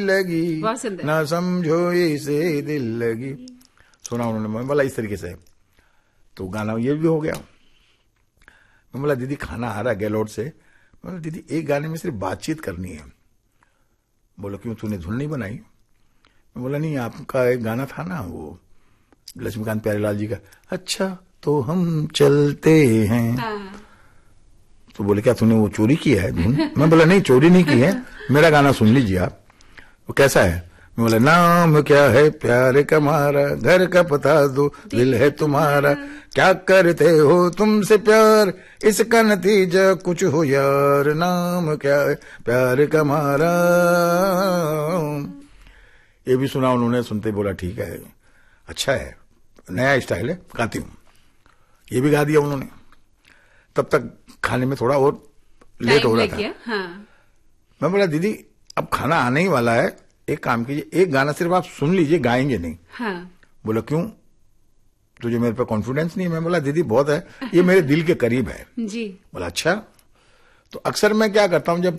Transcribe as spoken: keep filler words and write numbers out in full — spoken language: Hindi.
लगी बहुत सुंदर। ना समझो इसे दिल लगी, सुना उन्होंने। मैं बोला इस तरीके से, तो गाना ये भी हो गया। मैं बोला दीदी खाना आ रहा गैलोट से। मैं बोला दीदी एक गाने में सिर्फ बातचीत करनी है। बोला क्यों, तूने धुन नहीं बनाई? मैं बोला नहीं, आपका एक गाना था ना वो लक्ष्मीकांत प्यारेलाल जी का, अच्छा तो हम चलते हैं। हाँ। तो बोले क्या तूने वो चोरी किया है धुन? मैं बोला नहीं, चोरी नहीं की है, मेरा गाना सुन लीजिए आप। वो कैसा है? मैं बोला नाम क्या है प्यार का मारा, घर का पता दो दिल है तुम्हारा, क्या करते हो तुमसे प्यार, इसका नतीजा कुछ हो यार, नाम क्या है प्यार का मारा। ये भी सुना उन्होंने, सुनते बोला ठीक है, अच्छा है, नया स्टाइल है, गाती हूँ। ये भी गा दिया उन्होंने। तब तक खाने में थोड़ा और लेट हो रहा था। हाँ। मैं बोला दीदी अब खाना आने ही वाला है, एक काम कीजिए, एक गाना सिर्फ आप सुन लीजिए, गाएंगे नहीं। हाँ। बोला क्यों, तुझे मेरे पे कॉन्फिडेंस नहीं है? मैं बोला दीदी बहुत है, ये मेरे दिल के करीब है। जी। बोला अच्छा। तो अक्सर मैं क्या करता हूं, जब